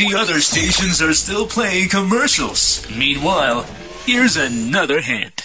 The other stations are still playing commercials. Meanwhile, here's another hint.